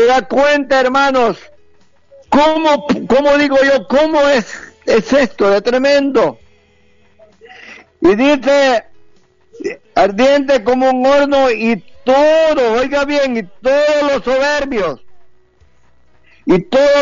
da cuenta, hermanos, cómo digo yo, cómo es esto de tremendo. Y dice, ardiente como un horno, y todo, oiga bien, y todos los soberbios, y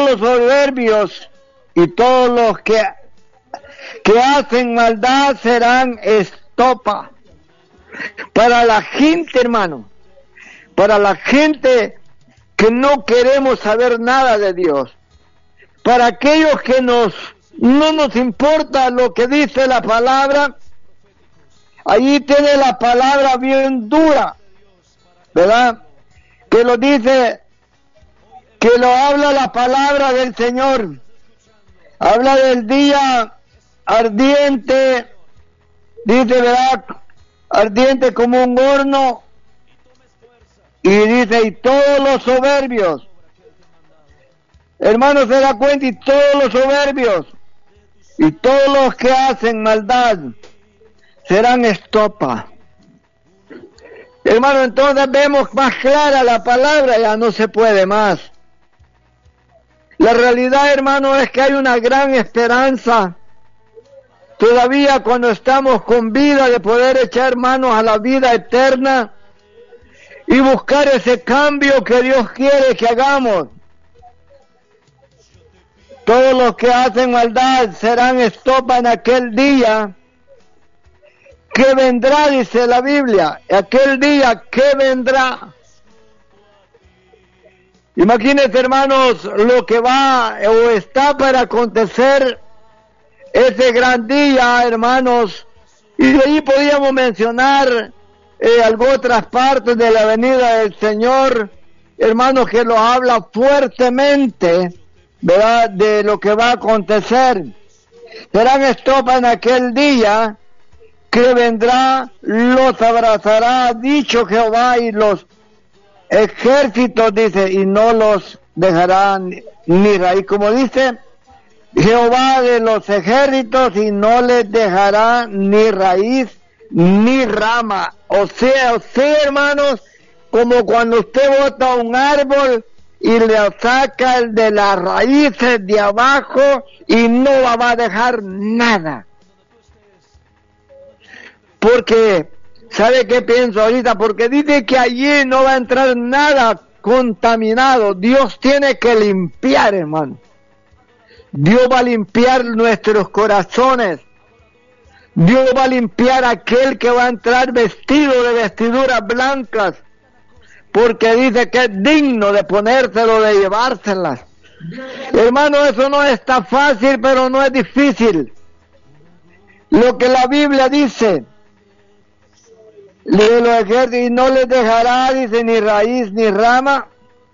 todos los que hacen maldad serán estopa. Para la gente, hermano, para la gente que no queremos saber nada de Dios, para aquellos que no nos importa lo que dice la palabra, allí tiene la palabra bien dura, ¿verdad? Que lo dice, que lo habla la palabra del Señor. Habla del día ardiente, dice, ¿verdad? Ardiente como un horno, y dice, y todos los soberbios, hermanos, se da cuenta, y todos los soberbios, y todos los que hacen maldad, serán estopa. Hermano, entonces vemos más clara la palabra, ya no se puede más. La realidad, hermano, es que hay una gran esperanza todavía cuando estamos con vida de poder echar manos a la vida eterna y buscar ese cambio que Dios quiere que hagamos. Todos los que hacen maldad serán estopa en aquel día que vendrá, dice la Biblia, aquel día que vendrá. Imagínense, hermanos, lo que va o está para acontecer ese gran día, hermanos, y de ahí podríamos mencionar algunas otras partes de la venida del Señor, hermanos, que lo habla fuertemente, ¿verdad?, de lo que va a acontecer. Serán estopa en aquel día que vendrá, los abrazará, dicho Jehová, y los ejércitos, dice, y no los dejarán ni raíz, como dice Jehová de los ejércitos, y no les dejará ni raíz ni rama. O sea, hermanos, como cuando usted bota un árbol y le saca el de las raíces de abajo y no va a dejar nada. Porque, ¿sabe qué pienso ahorita? Porque dice que allí no va a entrar nada contaminado. Dios tiene que limpiar, hermano. Dios va a limpiar nuestros corazones. Dios va a limpiar a aquel que va a entrar vestido de vestiduras blancas, porque dice que es digno de ponérselo, de llevárselas. Hermano, eso no está fácil, pero no es difícil. Lo que la Biblia dice, de los ejércitos, y no les dejará, dice, ni raíz ni rama.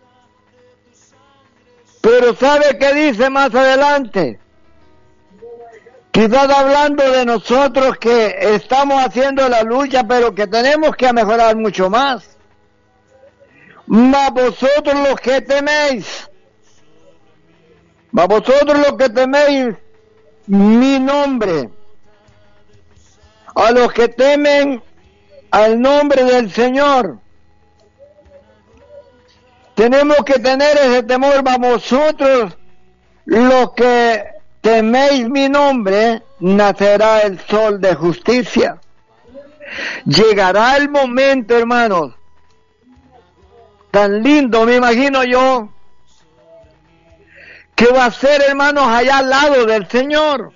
Pero ¿sabe qué dice más adelante? Quizás hablando de nosotros que estamos haciendo la lucha, pero que tenemos que mejorar mucho más. Mas vosotros los que teméis, mi nombre, a los que temen al nombre del Señor, tenemos que tener ese temor. A vosotros los que teméis mi nombre, nacerá el sol de justicia. Llegará el momento, hermanos, tan lindo, me imagino yo, que va a ser, hermanos, allá al lado del Señor.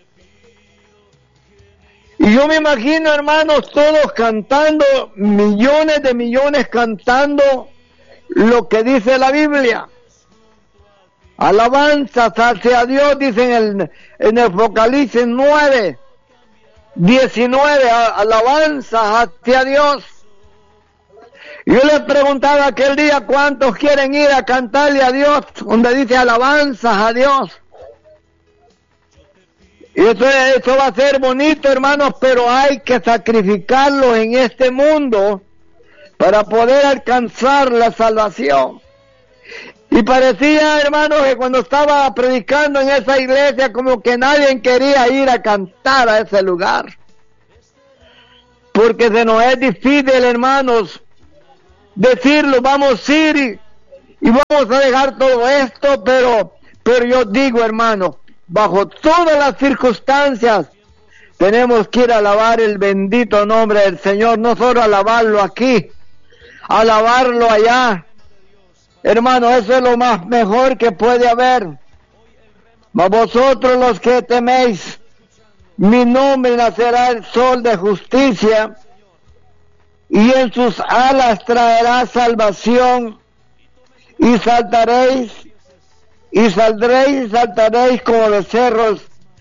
Y yo me imagino, hermanos, todos cantando, millones de millones cantando lo que dice la Biblia. Alabanzas hacia Dios, dice en el Apocalipsis 9:19, alabanzas hacia Dios. Yo les preguntaba aquel día cuántos quieren ir a cantarle a Dios, donde dice alabanzas a Dios. Y eso va a ser bonito, hermanos, pero hay que sacrificarlo en este mundo para poder alcanzar la salvación. Y parecía, hermanos, que cuando estaba predicando en esa iglesia, como que nadie quería ir a cantar a ese lugar. Porque se nos es difícil, hermanos, decirlo, vamos a ir Y vamos a dejar todo esto, pero yo digo, hermano, bajo todas las circunstancias, tenemos que ir a alabar el bendito nombre del Señor, no solo alabarlo aquí, alabarlo allá. Hermano, eso es lo más mejor que puede haber. Mas vosotros los que teméis, mi nombre nacerá el sol de justicia, y en sus alas traerá salvación, y saltaréis, y saltaréis como becerros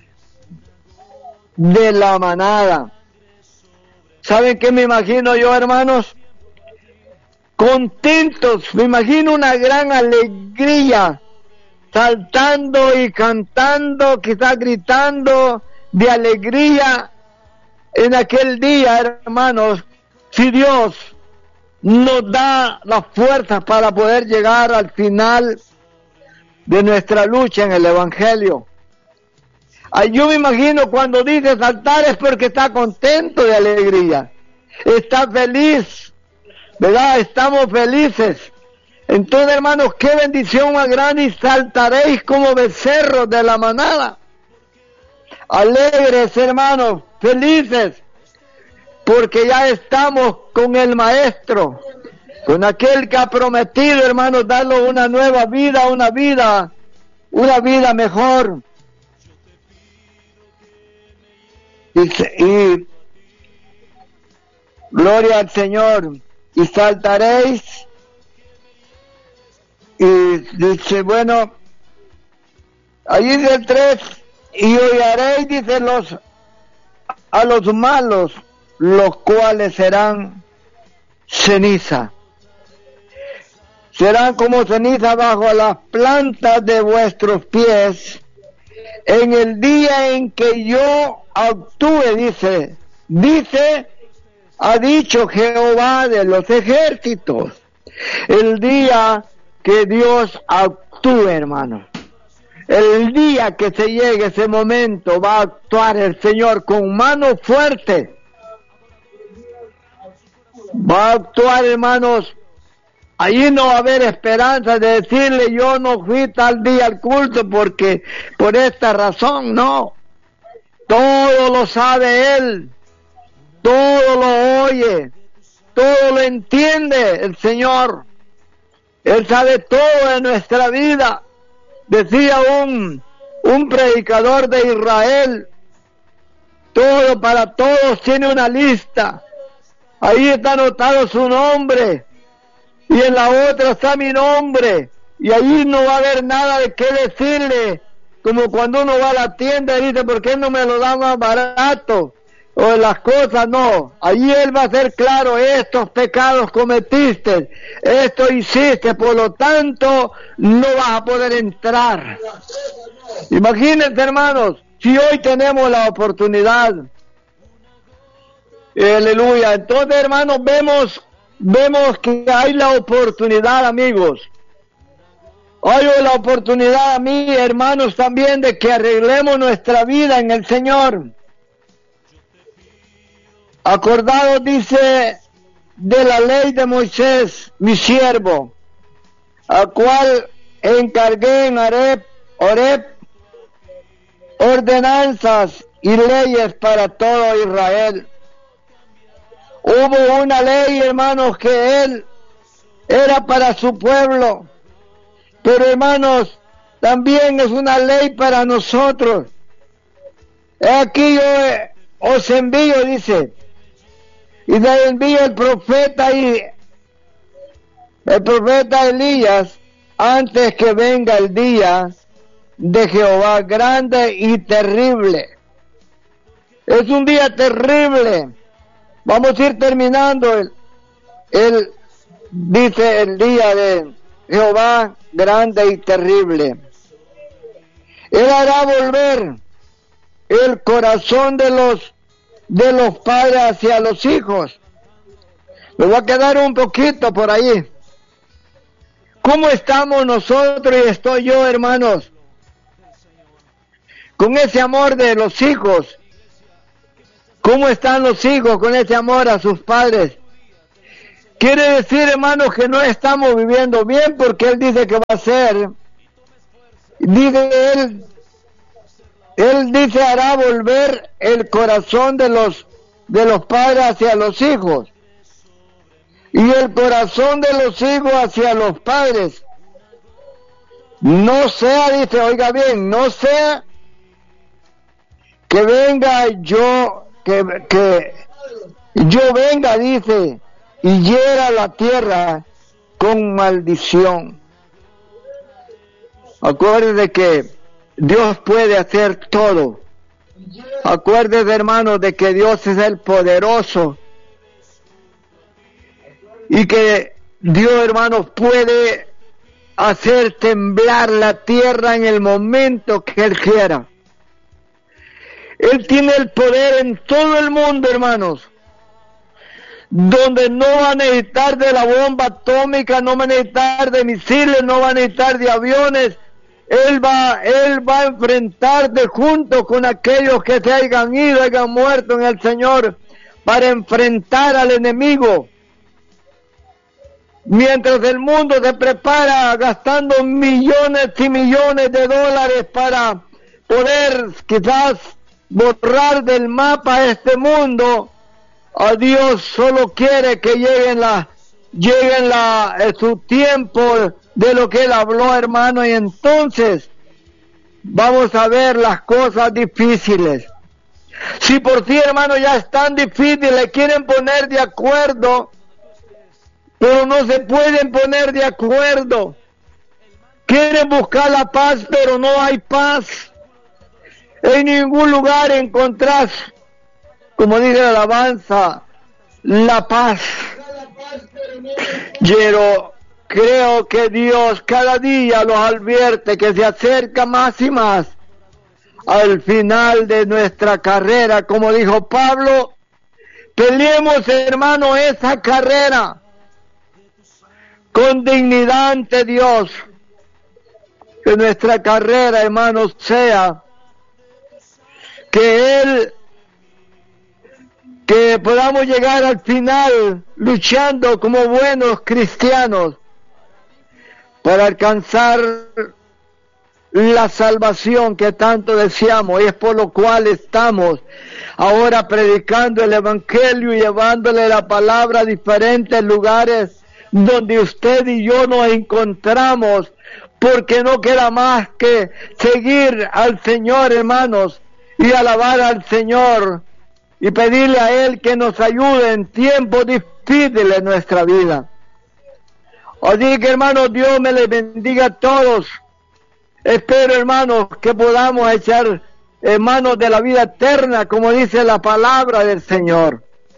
de la manada. ¿Saben qué me imagino yo, hermanos? Contentos, me imagino una gran alegría, saltando y cantando, quizás gritando de alegría en aquel día, hermanos, si Dios nos da las fuerzas para poder llegar al final de nuestra lucha en el Evangelio. Yo me imagino cuando dice saltar es porque está contento de alegría, está feliz, ¿verdad? Estamos felices. Entonces, hermanos, qué bendición más grande, y saltaréis como becerros de la manada. Alegres, hermanos, felices, porque ya estamos con el Maestro, con aquel que ha prometido, hermanos, darnos una nueva vida, una vida mejor. Y gloria al Señor, y saltaréis, y dice, bueno, ahí dice el 3, y hollaréis, dice, a los malos, los cuales serán ceniza. Serán como ceniza bajo las plantas de vuestros pies, en el día en que yo actúe, ha dicho Jehová de los ejércitos. El día que Dios actúe, hermano. El día que se llegue ese momento, va a actuar el Señor con mano fuerte. Va a actuar, hermanos. Allí no va a haber esperanza de decirle, yo no fui tal día al culto porque por esta razón, no. Todo lo sabe Él, todo lo oye, todo lo entiende el Señor. Él sabe todo de nuestra vida. Decía un predicador de Israel, todo para todos tiene una lista. Ahí está anotado su nombre, y en la otra está mi nombre, y ahí no va a haber nada de qué decirle, como cuando uno va a la tienda y dice, ¿por qué no me lo dan más barato? O las cosas, no, allí Él va a ser claro, estos pecados cometiste, esto hiciste, por lo tanto, no vas a poder entrar. Imagínense, hermanos, si hoy tenemos la oportunidad, aleluya, entonces, hermanos, vemos que hay la oportunidad, amigos. Hay la oportunidad a mí, hermanos, también de que arreglemos nuestra vida en el Señor. Acordados, dice, de la ley de Moisés, mi siervo, al cual encargué en Horeb ordenanzas y leyes para todo Israel. Hubo una ley, hermanos, que Él era para su pueblo, pero, hermanos, también es una ley para nosotros. Aquí yo os envío, dice, y le envío el profeta Elías, antes que venga el día de Jehová grande y terrible. Es un día terrible. Vamos a ir terminando dice el día de Jehová grande y terrible. Él hará volver el corazón de los padres hacia los hijos. Me voy a quedar un poquito por ahí. ¿Cómo estamos nosotros y estoy yo, hermanos? Con ese amor de los hijos. ¿Cómo están los hijos con ese amor a sus padres? Quiere decir, hermanos, que no estamos viviendo bien, porque Él dice que va a hacer. Dice Él dice hará volver el corazón de los padres hacia los hijos, y el corazón de los hijos hacia los padres. No sea, dice, oiga bien, no sea que venga que yo venga, dice, y hiera la tierra con maldición. Acuérdese que Dios puede hacer todo. Acuérdese, hermanos, de que Dios es el poderoso y que Dios, hermanos, puede hacer temblar la tierra en el momento que Él quiera. Él tiene el poder en todo el mundo, hermanos, donde no va a necesitar de la bomba atómica, no va a necesitar de misiles, no va a necesitar de aviones. Él va a enfrentar de junto con aquellos que se hayan ido, hayan muerto en el Señor, para enfrentar al enemigo. Mientras el mundo se prepara gastando millones y millones de dólares para poder quizás borrar del mapa este mundo, a Dios solo quiere que lleguen su tiempo de lo que Él habló, hermano, y entonces vamos a ver las cosas difíciles. Si por sí, hermano, ya están difíciles, quieren poner de acuerdo, pero no se pueden poner de acuerdo. Quieren buscar la paz, pero no hay paz. En ningún lugar encontrás, como dice la alabanza, la paz. Pero creo que Dios cada día los advierte que se acerca más y más al final de nuestra carrera. Como dijo Pablo, peleemos, hermano, esa carrera con dignidad ante Dios. Que nuestra carrera, hermanos, sea que podamos llegar al final luchando como buenos cristianos para alcanzar la salvación que tanto deseamos, y es por lo cual estamos ahora predicando el Evangelio y llevándole la palabra a diferentes lugares donde usted y yo nos encontramos, porque no queda más que seguir al Señor, hermanos, y alabar al Señor y pedirle a Él que nos ayude en tiempos difíciles de nuestra vida. Así que, hermanos, Dios me les bendiga a todos. Espero, hermanos, que podamos echar manos de la vida eterna, como dice la palabra del Señor.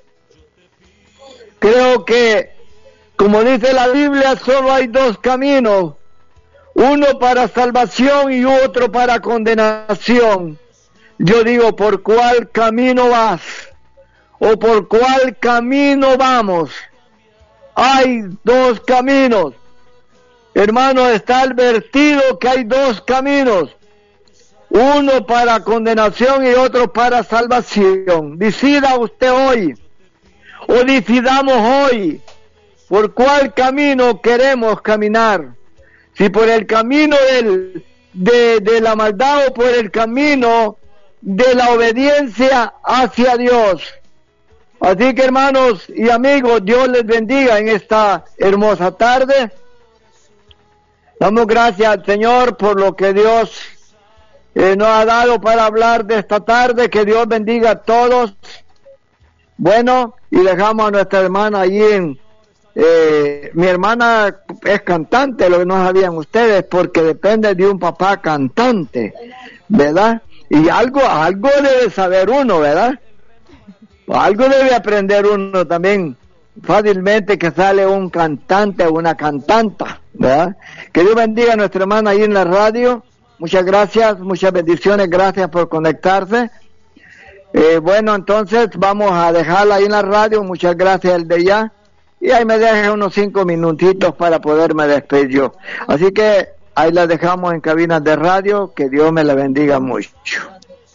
Creo que, como dice la Biblia, solo hay dos caminos, uno para salvación y otro para condenación. Yo digo, ¿por cuál camino vas? ¿O por cuál camino vamos? Hay dos caminos. Hermano, está advertido que hay dos caminos. Uno para condenación y otro para salvación. Decida usted hoy, o decidamos hoy, por cuál camino queremos caminar. Si por el camino de la maldad o por el camino de la obediencia hacia Dios. Así que, hermanos y amigos, Dios les bendiga en esta hermosa tarde. Damos gracias al Señor por lo que Dios nos ha dado para hablar de esta tarde. Que Dios bendiga a todos. Bueno, y dejamos a nuestra hermana allí mi hermana es cantante, lo que no sabían ustedes, porque depende de un papá cantante, ¿verdad? Y algo debe saber uno, ¿verdad? Algo debe aprender uno también fácilmente, que sale un cantante o una cantanta, ¿verdad? Que Dios bendiga a nuestra hermana ahí en la radio. Muchas gracias, muchas bendiciones, gracias por conectarse. Bueno, entonces vamos a dejarla ahí en la radio. Muchas gracias el de ya. Y ahí me dejan unos 5 minutitos para poderme despedir yo. Así que ahí la dejamos en cabinas de radio. Que Dios me la bendiga mucho.